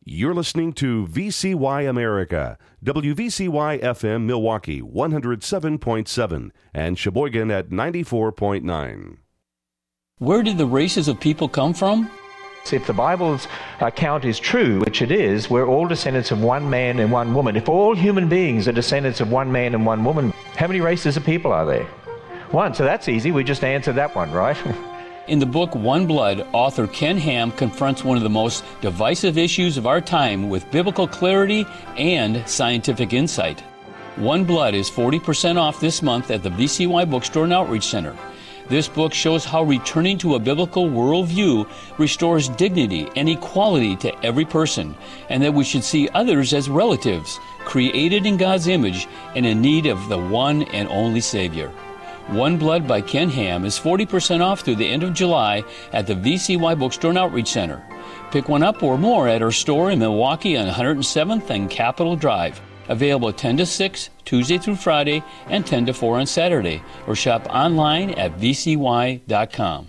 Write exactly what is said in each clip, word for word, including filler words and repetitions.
You're listening to V C Y America, W V C Y F M Milwaukee one oh seven point seven and Sheboygan at ninety-four point nine. Where did the races of people come from? If the Bible's account is true, which it is, we're all descendants of one man and one woman. If all human beings are descendants of one man and one woman, how many races of people are there? One. So that's easy. We just answered that one, right? In the book One Blood, author Ken Ham confronts one of the most divisive issues of our time with biblical clarity and scientific insight. One Blood is forty percent off this month at the V C Y Bookstore and Outreach Center. This book shows how returning to a biblical worldview restores dignity and equality to every person, and that we should see others as relatives, created in God's image and in need of the one and only Savior. One Blood by Ken Ham is forty percent off through the end of July at the V C Y Bookstore and Outreach Center. Pick one up or more at our store in Milwaukee on one hundred seventh and Capitol Drive. Available ten to six, Tuesday through Friday, and ten to four on Saturday. Or shop online at v c y dot com.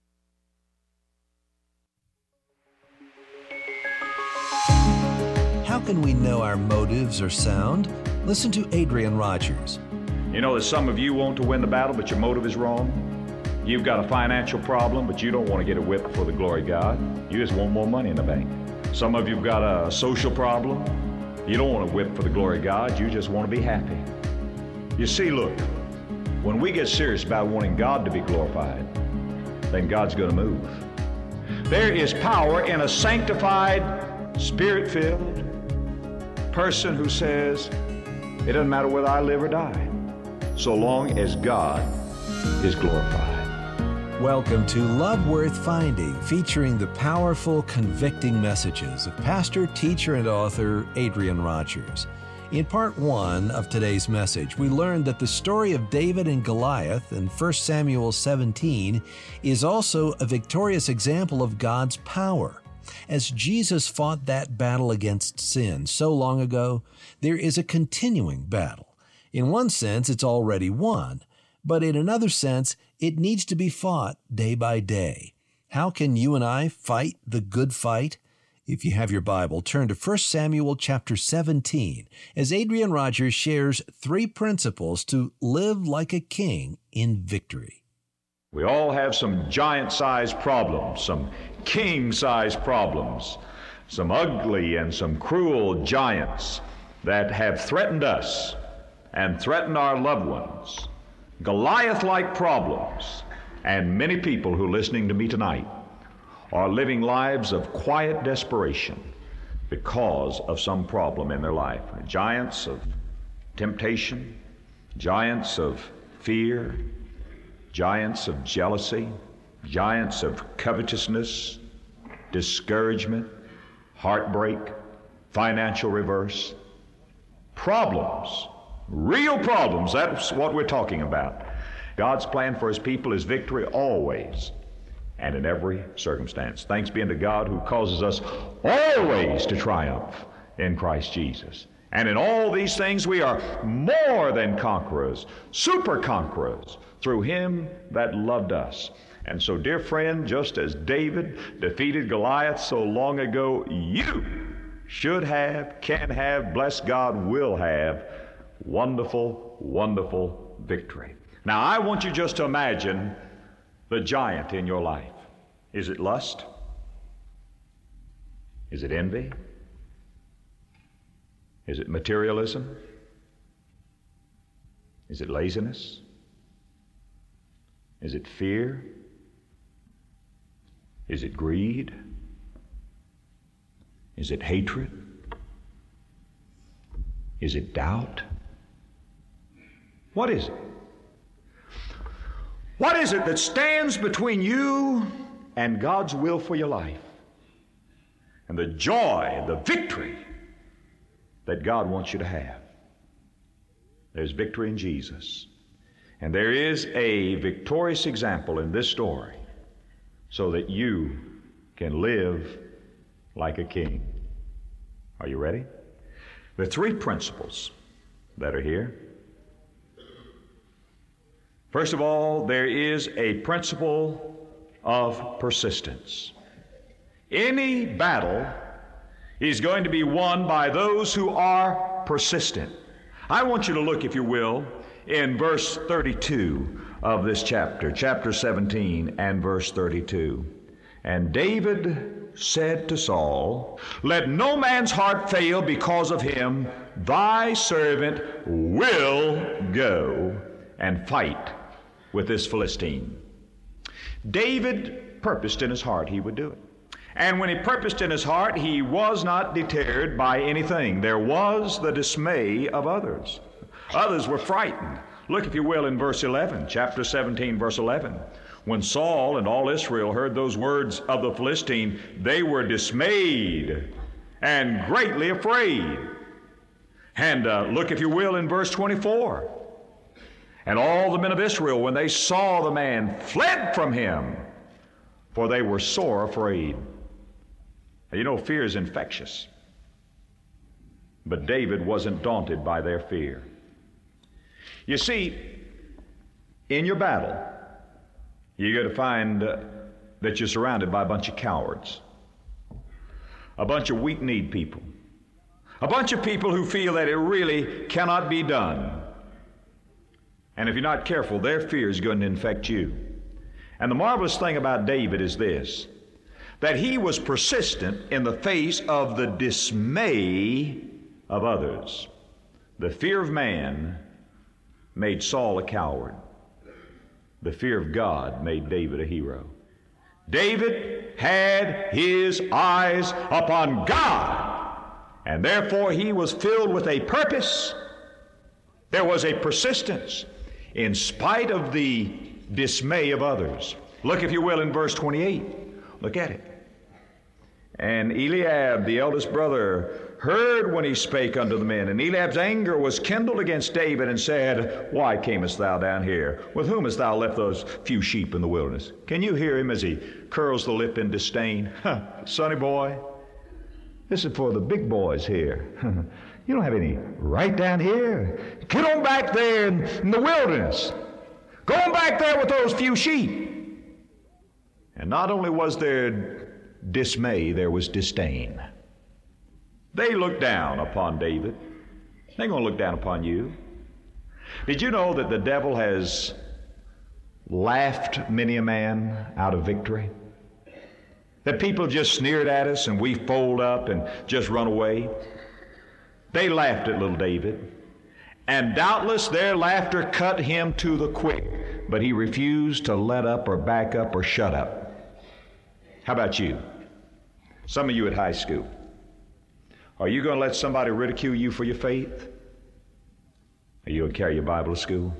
How can we know our motives are sound? Listen to Adrian Rogers. You know that some of you want to win the battle, but your motive is wrong. You've got a financial problem, but you don't want to get it whipped for the glory of God. You just want more money in the bank. Some of you've got a social problem. You don't want to whip for the glory of God. You just want to be happy. You see, look, when we get serious about wanting God to be glorified, then God's going to move. There is power in a sanctified, spirit-filled person who says, it doesn't matter whether I live or die, so long as God is glorified. Welcome to Love Worth Finding, featuring the powerful, convicting messages of pastor, teacher, and author Adrian Rogers. In part one of today's message, we learned that the story of David and Goliath in First Samuel seventeen is also a victorious example of God's power. As Jesus fought that battle against sin so long ago, there is a continuing battle. In one sense, it's already won, but in another sense, it needs to be fought day by day. How can you and I fight the good fight? If you have your Bible, turn to First Samuel chapter seventeen, as Adrian Rogers shares three principles to live like a king in victory. We all have some giant-sized problems, some king-sized problems, some ugly and some cruel giants that have threatened us and threatened our loved ones. Goliath-like problems, and many people who are listening to me tonight are living lives of quiet desperation because of some problem in their life. Giants of temptation, giants of fear, giants of jealousy, giants of covetousness, discouragement, heartbreak, financial reverse, problems. Real problems, that's what we're talking about. God's plan for His people is victory always and in every circumstance. Thanks be unto God who causes us always to triumph in Christ Jesus. And in all these things we are more than conquerors, super conquerors, through Him that loved us. And so, dear friend, just as David defeated Goliath so long ago, you should have, can have, bless God, will have wonderful, wonderful victory. Now, I want you just to imagine the giant in your life. Is it lust? Is it envy? Is it materialism? Is it laziness? Is it fear? Is it greed? Is it hatred? Is it doubt? What is it? What is it that stands between you and God's will for your life? And the joy, the victory that God wants you to have. There's victory in Jesus. And there is a victorious example in this story so that you can live like a king. Are you ready? There are three principles that are here. First of all, there is a principle of persistence. Any battle is going to be won by those who are persistent. I want you to look, if you will, in verse thirty-two of this chapter, chapter seventeen and verse thirty-two. And David said to Saul, "Let no man's heart fail because of him. Thy servant will go and fight with this Philistine." David purposed in his heart he would do it. And when he purposed in his heart, he was not deterred by anything. There was the dismay of others. Others were frightened. Look, if you will, in verse eleven, chapter seventeen, verse eleven. When Saul and all Israel heard those words of the Philistine, they were dismayed and greatly afraid. And uh, look, if you will, in verse twenty-four. And all the men of Israel, when they saw the man, fled from him, for they were sore afraid. Now, you know, fear is infectious. But David wasn't daunted by their fear. You see, in your battle, you're going to find uh, that you're surrounded by a bunch of cowards, a bunch of weak-kneed people, a bunch of people who feel that it really cannot be done. And if you're not careful, their fear is going to infect you. And the marvelous thing about David is this, that he was persistent in the face of the dismay of others. The fear of man made Saul a coward. The fear of God made David a hero. David had his eyes upon God, and therefore he was filled with a purpose. There was a persistence in spite of the dismay of others. Look, if you will, in verse twenty-eight. Look at it. And Eliab, the eldest brother, heard when he spake unto the men. And Eliab's anger was kindled against David, and said, Why camest thou down here? With whom hast thou left those few sheep in the wilderness? Can you hear him as he curls the lip in disdain? Huh, sonny boy, this is for the big boys here. You don't have any right down here. Get on back there in, in the wilderness. Go on back there with those few sheep. And not only was there dismay, there was disdain. They looked down upon David. They're going to look down upon you. Did you know that the devil has laughed many a man out of victory? That people just sneered at us and we fold up and just run away? They laughed at little David, and doubtless their laughter cut him to the quick, but he refused to let up or back up or shut up. How about you? Some of you at high school. Are you going to let somebody ridicule you for your faith? Are you going to carry your Bible to school?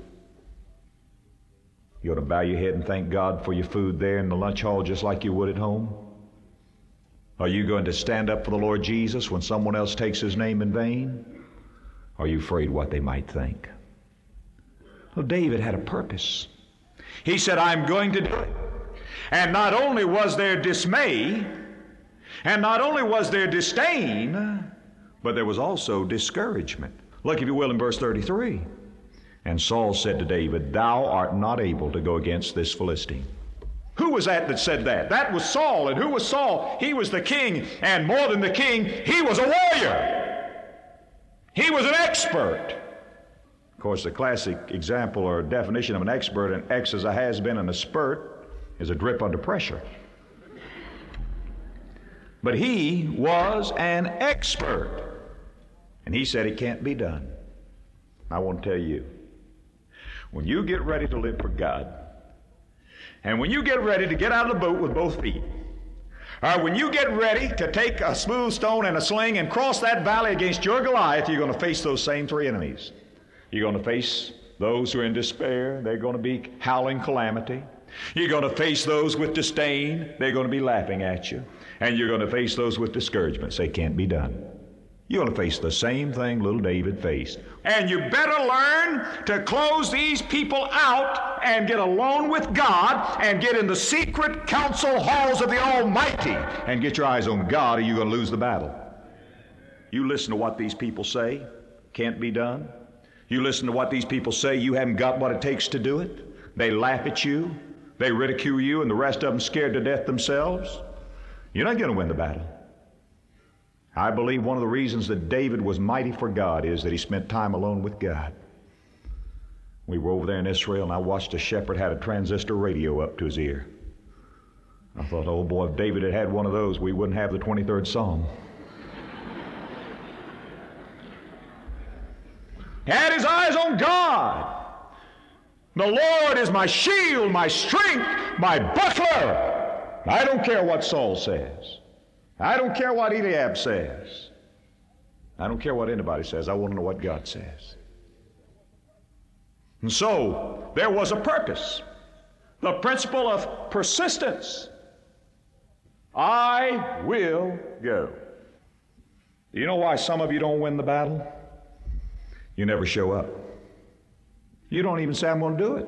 You going to bow your head and thank God for your food there in the lunch hall just like you would at home? Are you going to stand up for the Lord Jesus when someone else takes his name in vain? Are you afraid what they might think? Well, David had a purpose. He said, I'm going to do it. And not only was there dismay, and not only was there disdain, but there was also discouragement. Look, if you will, in verse thirty-three. And Saul said to David, Thou art not able to go against this Philistine. Who was that that said that? That was Saul. And who was Saul? He was the king, and more than the king, he was a warrior. He was an expert. Of course, the classic example or definition of an expert, an X as a has-been and a spurt, is a drip under pressure. But he was an expert. And he said it can't be done. I want to tell you, when you get ready to live for God, and when you get ready to get out of the boat with both feet, or when you get ready to take a smooth stone and a sling and cross that valley against your Goliath, you're going to face those same three enemies. You're going to face those who are in despair. They're going to be howling calamity. You're going to face those with disdain. They're going to be laughing at you. And you're going to face those with discouragement. Say, can't be done. You're going to face the same thing little David faced. And you better learn to close these people out and get alone with God and get in the secret council halls of the Almighty and get your eyes on God, or you're going to lose the battle. You listen to what these people say, can't be done. You listen to what these people say, you haven't got what it takes to do it. They laugh at you, they ridicule you, and the rest of them scared to death themselves. You're not going to win the battle. I believe one of the reasons that David was mighty for God is that he spent time alone with God. We were over there in Israel, and I watched a shepherd had a transistor radio up to his ear. I thought, oh boy, if David had had one of those, we wouldn't have the twenty-third Psalm. Had his eyes on God. The Lord is my shield, my strength, my buckler. I don't care what Saul says. I don't care what Eliab says. I don't care what anybody says. I want to know what God says. And so, there was a purpose. The principle of persistence. I will go. You know why some of you don't win the battle? You never show up. You don't even say, I'm going to do it.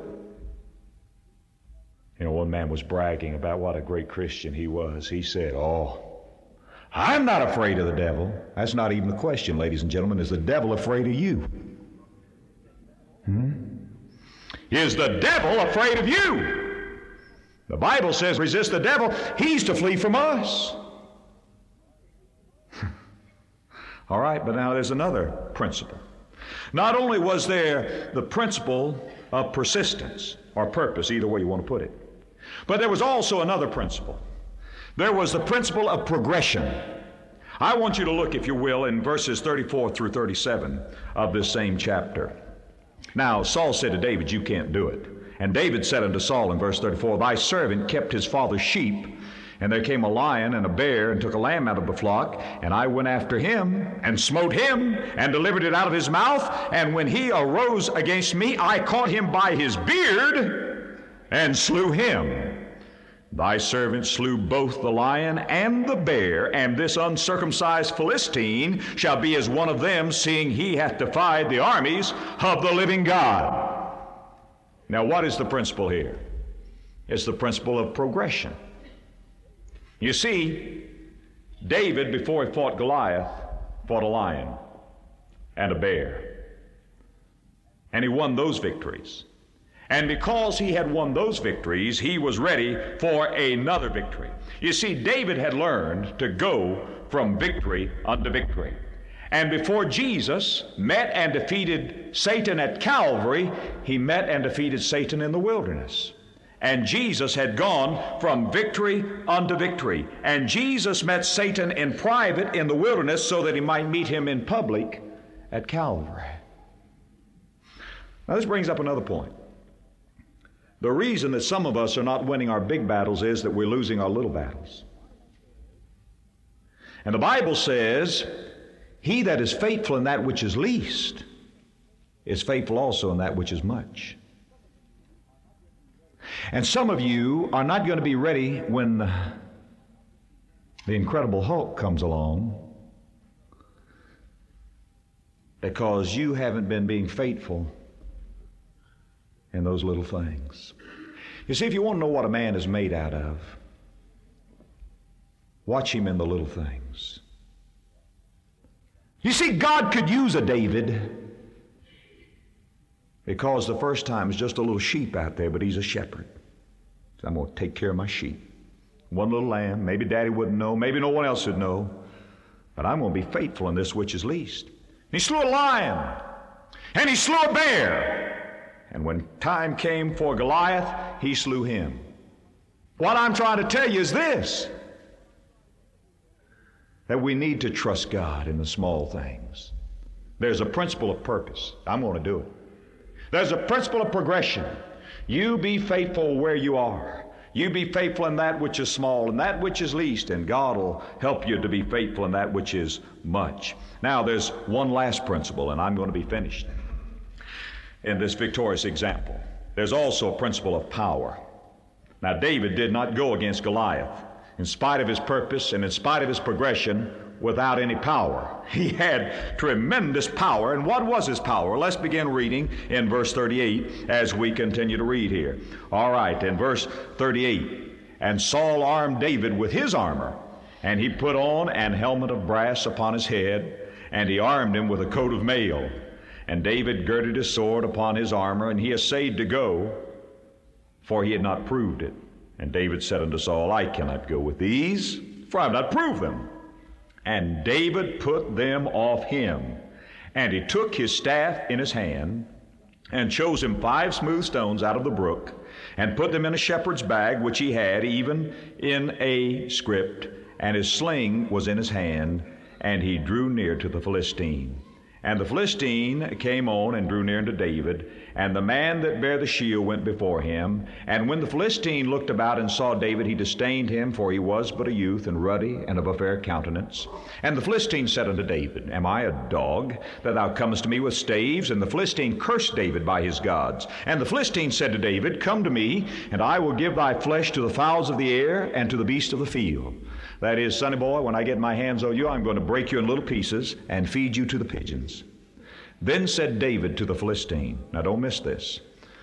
You know, one man was bragging about what a great Christian he was. He said, oh, I'm not afraid of the devil. That's not even the question, ladies and gentlemen. Is the devil afraid of you? Hmm? Is the devil afraid of you? The Bible says, resist the devil, he's to flee from us. All right, but now there's another principle. Not only was there the principle of persistence or purpose, either way you want to put it, but there was also another principle. There was the principle of progression. I want you to look, if you will, in verses thirty-four through thirty-seven of this same chapter. Now, Saul said to David, you can't do it. And David said unto Saul in verse thirty-four, thy servant kept his father's sheep, and there came a lion and a bear and took a lamb out of the flock, and I went after him and smote him and delivered it out of his mouth. And when he arose against me, I caught him by his beard and slew him. Thy servant slew both the lion and the bear, and this uncircumcised Philistine shall be as one of them, seeing he hath defied the armies of the living God. Now, what is the principle here? It's the principle of progression. You see, David, before he fought Goliath, fought a lion and a bear. And he won those victories. And because he had won those victories, he was ready for another victory. You see, David had learned to go from victory unto victory. And before Jesus met and defeated Satan at Calvary, he met and defeated Satan in the wilderness. And Jesus had gone from victory unto victory. And Jesus met Satan in private in the wilderness so that he might meet him in public at Calvary. Now this brings up another point. The reason that some of us are not winning our big battles is that we're losing our little battles. And the Bible says, he that is faithful in that which is least is faithful also in that which is much. And some of you are not going to be ready when the Incredible Hulk comes along because you haven't been being faithful in those little things. You see, if you want to know what a man is made out of, watch him in the little things. You see, God could use a David because the first time is just a little sheep out there, but he's a shepherd. So I'm going to take care of my sheep. One little lamb, maybe Daddy wouldn't know, maybe no one else would know, but I'm going to be faithful in this which is least. And he slew a lion, and he slew a bear. And when time came for Goliath, he slew him. What I'm trying to tell you is this, that we need to trust God in the small things. There's a principle of purpose. I'm going to do it. There's a principle of progression. You be faithful where you are. You be faithful in that which is small and that which is least, and God will help you to be faithful in that which is much. Now, there's one last principle, and I'm going to be finished in this victorious example. There's also a principle of power. Now, David did not go against Goliath in spite of his purpose and in spite of his progression without any power. He had tremendous power. And what was his power? Let's begin reading in verse thirty-eight as we continue to read here. All right, in verse thirty-eight, and Saul armed David with his armor, and he put on an helmet of brass upon his head, and he armed him with a coat of mail. And David girded his sword upon his armor, and he essayed to go, for he had not proved it. And David said unto Saul, I cannot go with these, for I have not proved them. And David put them off him. And he took his staff in his hand, and chose him five smooth stones out of the brook, and put them in a shepherd's bag which he had, even in a script, and his sling was in his hand, and he drew near to the Philistine. And the Philistine came on and drew near unto David, and the man that bare the shield went before him. And when the Philistine looked about and saw David, he disdained him, for he was but a youth, and ruddy, and of a fair countenance. And the Philistine said unto David, Am I a dog, that thou comest to me with staves? And the Philistine cursed David by his gods. And the Philistine said to David, Come to me, and I will give thy flesh to the fowls of the air, and to the beasts of the field. That is, sonny boy, when I get my hands on you, I'm going to break you in little pieces and feed you to the pigeons. Then said David to the Philistine, now don't miss this,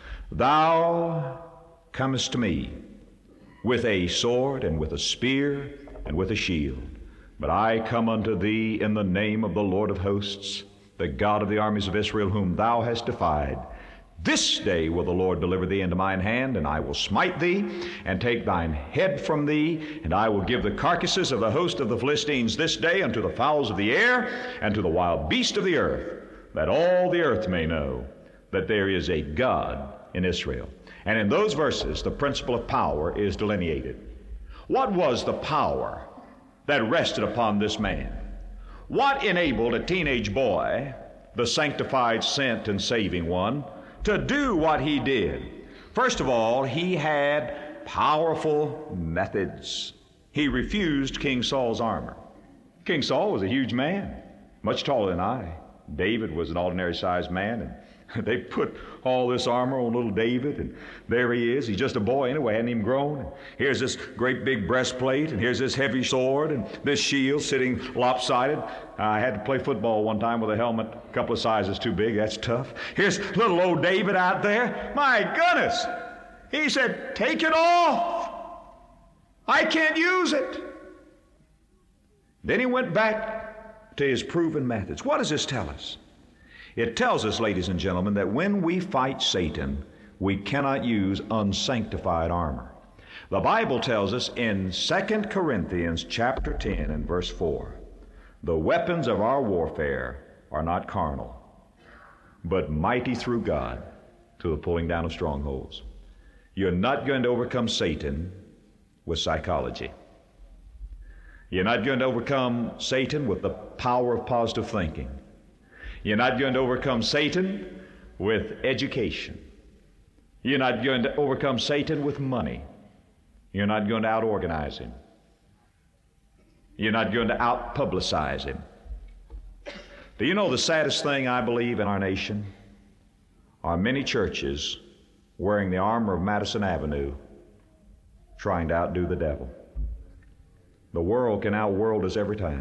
Thou comest to me with a sword and with a spear and with a shield, but I come unto thee in the name of the Lord of hosts, the God of the armies of Israel, whom thou hast defied. This day will the Lord deliver thee into mine hand, and I will smite thee, and take thine head from thee, and I will give the carcasses of the host of the Philistines this day unto the fowls of the air, and to the wild beast of the earth, that all the earth may know that there is a God in Israel. And in those verses, the principle of power is delineated. What was the power that rested upon this man? What enabled a teenage boy, the sanctified, sent, and saving one, to do what he did? First of all, he had powerful methods. He refused King Saul's armor. King Saul was a huge man, much taller than I. David was an ordinary-sized man, and they put all this armor on little David, and there he is. He's just a boy anyway, hadn't even grown. Here's this great big breastplate, and here's this heavy sword, and this shield sitting lopsided. I had to play football one time with a helmet a couple of sizes too big. That's tough. Here's little old David out there. My goodness! He said, take it off. I can't use it. Then he went back to his proven methods. What does this tell us? It tells us, ladies and gentlemen, that when we fight Satan, we cannot use unsanctified armor. The Bible tells us in Second Corinthians chapter ten and verse four, the weapons of our warfare are not carnal, but mighty through God to the pulling down of strongholds. You're not going to overcome Satan with psychology. You're not going to overcome Satan with the power of positive thinking. You're not going to overcome Satan with education. You're not going to overcome Satan with money. You're not going to out-organize him. You're not going to out-publicize him. Do you know the saddest thing I believe in our nation are many churches wearing the armor of Madison Avenue trying to outdo the devil? The world can outworld us every time.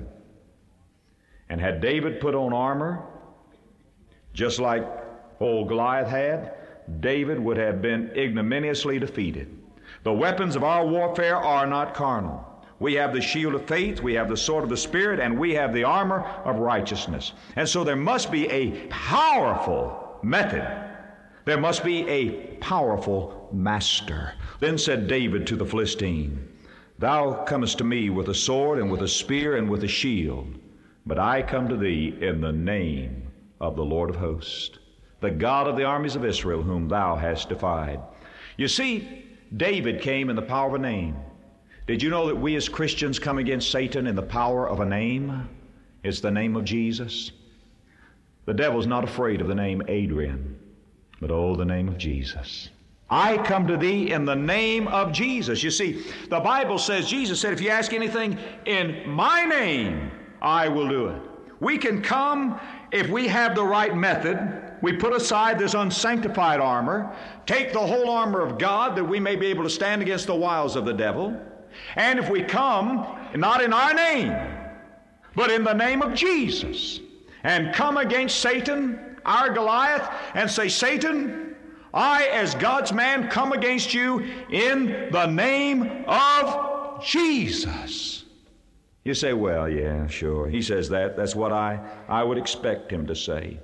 And had David put on armor, just like old Goliath had, David would have been ignominiously defeated. The weapons of our warfare are not carnal. We have the shield of faith, we have the sword of the Spirit, and we have the armor of righteousness. And so there must be a powerful method. There must be a powerful master. Then said David to the Philistine, Thou comest to me with a sword and with a spear and with a shield, but I come to thee in the name of the Lord of hosts, the God of the armies of Israel, whom thou hast defied. You see, David came in the power of a name. Did you know that we as Christians come against Satan in the power of a name? It's the name of Jesus. The devil's not afraid of the name Adrian, but oh, the name of Jesus. I come to thee in the name of Jesus. You see, the Bible says, Jesus said, if you ask anything in my name, I will do it. We can come if we have the right method. We put aside this unsanctified armor, take the whole armor of God that we may be able to stand against the wiles of the devil. And if we come, not in our name, but in the name of Jesus, and come against Satan, our Goliath, and say, Satan, I, as God's man, come against you in the name of Jesus. You say, well, yeah, sure. He says that. That's what I, I would expect him to say.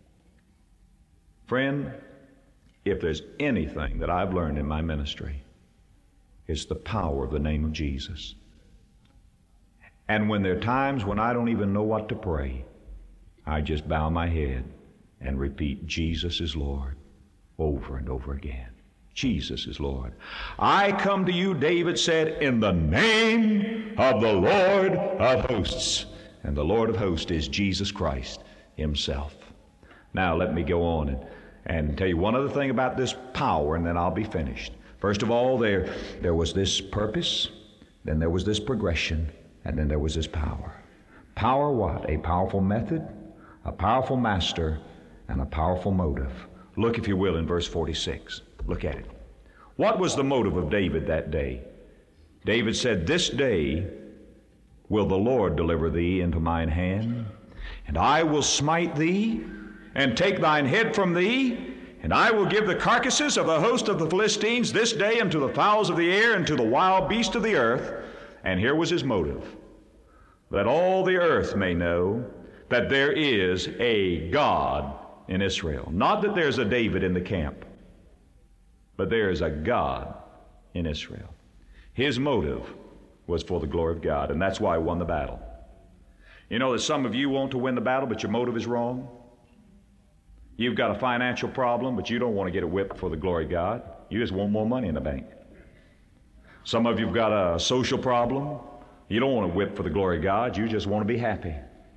Friend, if there's anything that I've learned in my ministry, it's the power of the name of Jesus. And when there are times when I don't even know what to pray, I just bow my head and repeat, Jesus is Lord, over and over again. Jesus is Lord. I come to you, David said, in the name of the Lord of hosts. And the Lord of hosts is Jesus Christ himself. Now let me go on and, and tell you one other thing about this power, and then I'll be finished. First of all, there, there was this purpose, then there was this progression, and then there was this power. Power what? A powerful method, a powerful master, and a powerful motive. Look, if you will, in verse forty-six. Look at it. What was the motive of David that day? David said, this day will the Lord deliver thee into mine hand, and I will smite thee, and take thine head from thee, and I will give the carcasses of the host of the Philistines this day unto the fowls of the air and to the wild beasts of the earth. And here was his motive, that all the earth may know that there is a God in Israel. Not that there's a David in the camp, but there is a God in Israel. His motive was for the glory of God, and that's why he won the battle. You know that some of you want to win the battle, but your motive is wrong. You've got a financial problem, but you don't want to get it whipped for the glory of God. You just want more money in the bank. Some of you have got a social problem. You don't want to whip for the glory of God. You just want to be happy.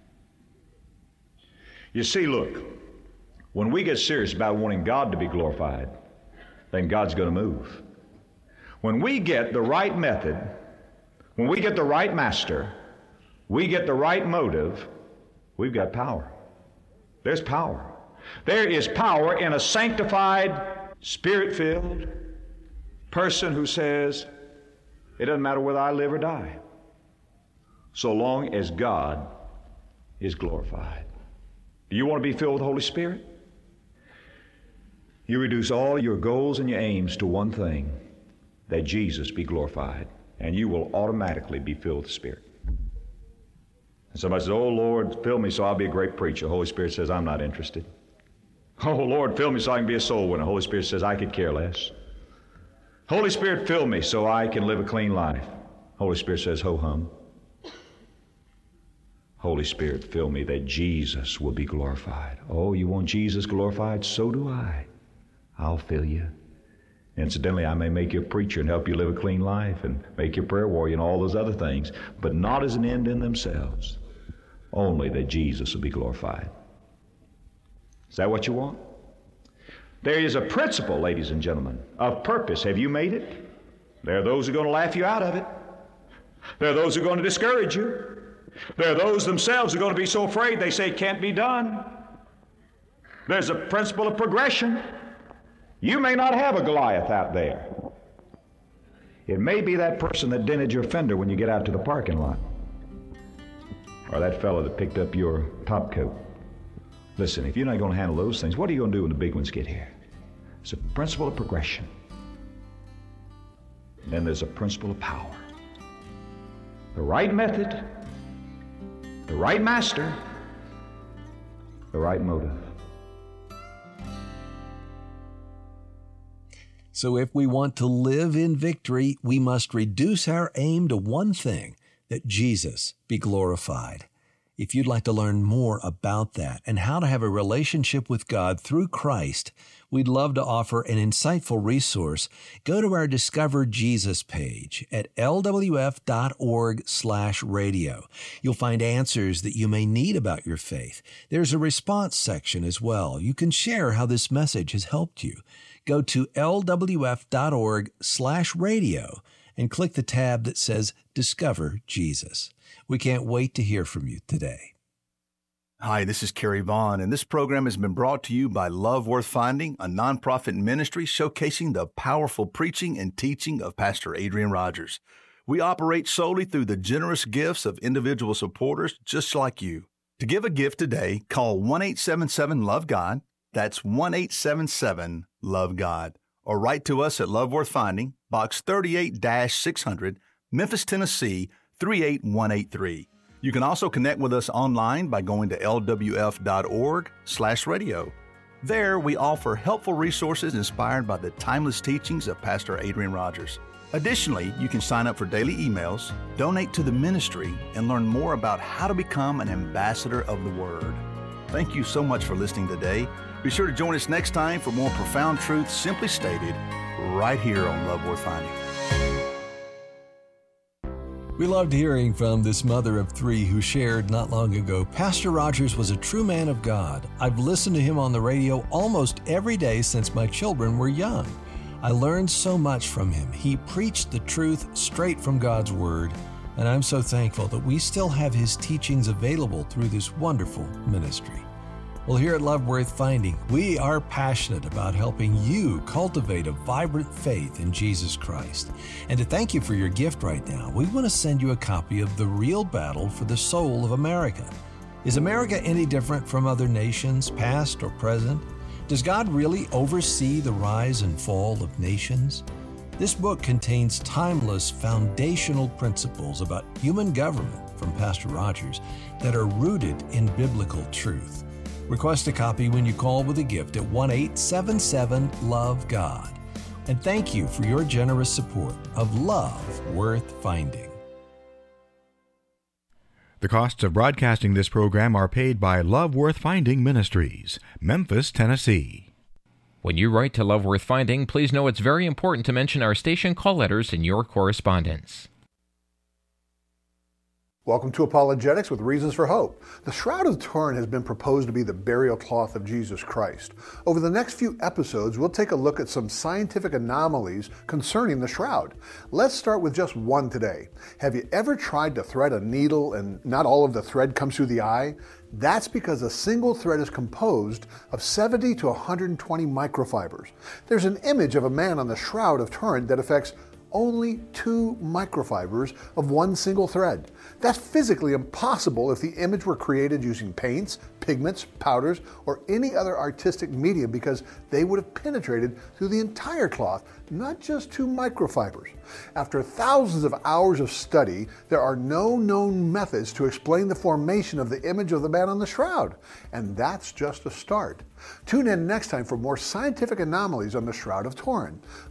You see, look, when we get serious about wanting God to be glorified, then God's going to move. When we get the right method, when we get the right master, we get the right motive, we've got power. There's power. There is power in a sanctified, spirit-filled person who says, it doesn't matter whether I live or die, so long as God is glorified. Do you want to be filled with the Holy Spirit? You reduce all your goals and your aims to one thing, that Jesus be glorified, and you will automatically be filled with the Spirit. And somebody says, oh, Lord, fill me so I'll be a great preacher. The Holy Spirit says, I'm not interested. Oh, Lord, fill me so I can be a soul winner. The Holy Spirit says, I could care less. Holy Spirit, fill me so I can live a clean life. Holy Spirit says, ho-hum. Holy Spirit, fill me that Jesus will be glorified. Oh, you want Jesus glorified? So do I. I'll fill you. Incidentally, I may make you a preacher and help you live a clean life and make you a prayer warrior and all those other things, but not as an end in themselves. Only that Jesus will be glorified. Is that what you want? There is a principle, ladies and gentlemen, of purpose. Have you made it? There are those who are going to laugh you out of it. There are those who are going to discourage you. There are those themselves who are going to be so afraid they say it can't be done. There's a principle of progression. You may not have a Goliath out there. It may be that person that dented your fender when you get out to the parking lot, or that fellow that picked up your top coat. Listen, if you're not going to handle those things, what are you going to do when the big ones get here? It's a principle of progression. And then there's a principle of power. The right method, the right master, the right motive. So if we want to live in victory, we must reduce our aim to one thing, that Jesus be glorified. If you'd like to learn more about that and how to have a relationship with God through Christ, we'd love to offer an insightful resource. Go to our Discover Jesus page at L W F dot org slash radio. You'll find answers that you may need about your faith. There's a response section as well. You can share how this message has helped you. Go to L W F dot org slash radio and click the tab that says Discover Jesus. We can't wait to hear from you today. Hi, this is Kerry Vaughn, and this program has been brought to you by Love Worth Finding, a nonprofit ministry showcasing the powerful preaching and teaching of Pastor Adrian Rogers. We operate solely through the generous gifts of individual supporters just like you. To give a gift today, call one eight seven seven love God. That's one eight seven seven love God. Or write to us at Love Worth Finding, Box thirty-eight six hundred, Memphis, Tennessee, three eight one eight three. You can also connect with us online by going to L W F dot org slash radio. There, we offer helpful resources inspired by the timeless teachings of Pastor Adrian Rogers. Additionally, you can sign up for daily emails, donate to the ministry, and learn more about how to become an ambassador of the Word. Thank you so much for listening today. Be sure to join us next time for more profound truths simply stated right here on Love Worth Finding. We loved hearing from this mother of three who shared not long ago, Pastor Rogers was a true man of God. I've listened to him on the radio almost every day since my children were young. I learned so much from him. He preached the truth straight from God's Word, and I'm so thankful that we still have his teachings available through this wonderful ministry. Well, here at Love Worth Finding, we are passionate about helping you cultivate a vibrant faith in Jesus Christ. And to thank you for your gift right now, we want to send you a copy of The Real Battle for the Soul of America. Is America any different from other nations, past or present? Does God really oversee the rise and fall of nations? This book contains timeless foundational principles about human government from Pastor Rogers that are rooted in biblical truth. Request a copy when you call with a gift at one eight seven seven love God. And thank you for your generous support of Love Worth Finding. The costs of broadcasting this program are paid by Love Worth Finding Ministries, Memphis, Tennessee. When you write to Love Worth Finding, please know it's very important to mention our station call letters in your correspondence. Welcome to Apologetics with Reasons for Hope. The Shroud of Turin has been proposed to be the burial cloth of Jesus Christ. Over the next few episodes, we'll take a look at some scientific anomalies concerning the shroud. Let's start with just one today. Have you ever tried to thread a needle and not all of the thread comes through the eye? That's because a single thread is composed of seventy to one hundred twenty microfibers. There's an image of a man on the Shroud of Turin that affects only two microfibers of one single thread. That's physically impossible if the image were created using paints, pigments, powders, or any other artistic medium because they would have penetrated through the entire cloth, not just two microfibers. After thousands of hours of study, there are no known methods to explain the formation of the image of the man on the shroud. And that's just a start. Tune in next time for more scientific anomalies on the Shroud of Turin.